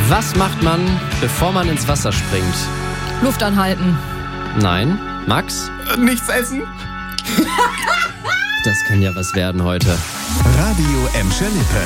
Was macht man, bevor man ins Wasser springt? Luft anhalten. Nein. Max? Nichts essen? Das kann ja was werden heute. Radio Emscher Lippe.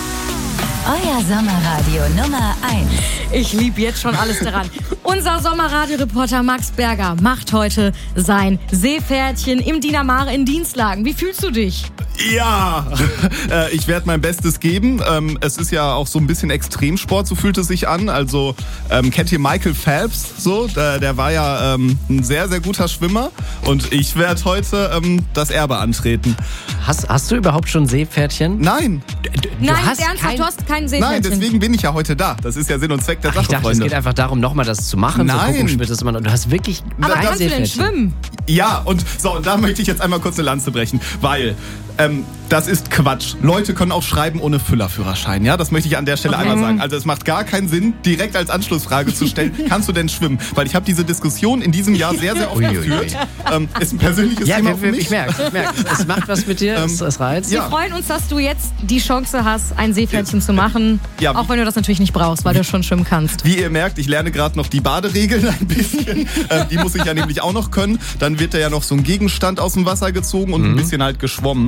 Euer Sommerradio Nummer 1. Ich liebe jetzt schon alles daran. Unser Sommerradioreporter Max Berger macht heute sein Seepferdchen im Diener Mare in Dienstlagen. Wie fühlst du dich? Ja, ich werde mein Bestes geben. Es ist ja auch so ein bisschen Extremsport, so fühlt es sich an. Also kennt ihr Michael Phelps? So, der war ja ein sehr, sehr guter Schwimmer. Und ich werde heute das Erbe antreten. Hast du überhaupt schon Seepferdchen? Nein. Nein, ernsthaft, du hast kein Seepferdchen. Nein, deswegen bin ich ja heute da. Das ist ja Sinn und Zweck der Sache, Ich dachte, Freunde. es geht einfach darum, nochmal das zu machen. Nein. So gucken, schmittest man. Und du hast wirklich Aber kein kannst du denn Seepferdchen. schwimmen? Ja, und da möchte ich jetzt einmal kurz eine Lanze brechen, weil das ist Quatsch. Leute können auch schreiben ohne Füllerführerschein, ja? Das möchte ich an der Stelle einmal sagen. Also es macht gar keinen Sinn, direkt als Anschlussfrage zu stellen, kannst du denn schwimmen? Weil ich habe diese Diskussion in diesem Jahr sehr, sehr oft geführt. Ist ein persönliches Thema für mich. Ich merke. Es macht was mit dir, es reizt. Wir freuen uns, dass du jetzt die Chance hast, ein Seepferdchen zu machen. Ja. Auch wenn du das natürlich nicht brauchst, weil du schon schwimmen kannst. Wie ihr merkt, ich lerne gerade noch die Baderegeln ein bisschen. Die muss ich ja nämlich auch noch können. Dann wird da ja noch so ein Gegenstand aus dem Wasser gezogen und ein bisschen halt geschwommen.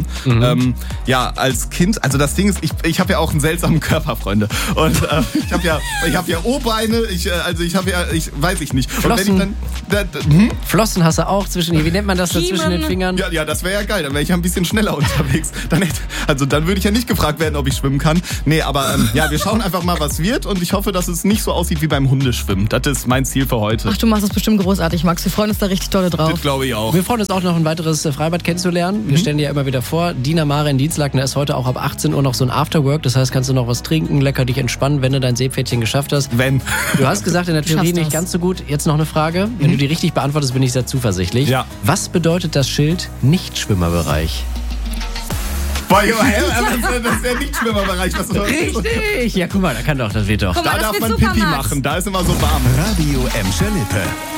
Ja, als Kind, also das Ding ist, ich habe ja auch einen seltsamen Körper, Freunde. Und ich habe ja O-Beine, ich weiß ich nicht. Flossen. Und wenn ich dann, Flossen hast du auch zwischen, wie nennt man das da Kiemen. zwischen den Fingern? ja, das wäre ja geil, dann wäre ich ja ein bisschen schneller unterwegs. Dann würde ich ja nicht gefragt werden, ob ich schwimmen kann. Nee, aber ja, wir schauen einfach mal, was wird und ich hoffe, dass es nicht so aussieht wie beim Hundeschwimmen. Das ist mein Ziel für heute. Ach, du machst das bestimmt großartig, Max. Wir freuen uns da richtig dolle drauf. Das glaube ich auch. Wir freuen uns auch noch ein weiteres Freibad kennenzulernen. Wir stellen dir ja immer wieder vor, Diener Mare in Dienstlagen, da ist heute auch ab 18 Uhr noch so ein Afterwork. Das heißt, kannst du noch was trinken, lecker dich entspannen, wenn du dein Seepferdchen geschafft hast. Wenn. Du hast gesagt, in der Theorie schaffst nicht das. ganz so gut. Jetzt noch eine Frage. Wenn du die richtig beantwortest, bin ich sehr zuversichtlich. Ja. Was bedeutet das Schild Nichtschwimmerbereich? Boah, das ist der Nichtschwimmerbereich. Richtig! Ja, guck mal, das wird doch. Guck mal, Da das darf wird man super, Pipi Max. machen, da ist immer so warm. Radio Emscher Lippe.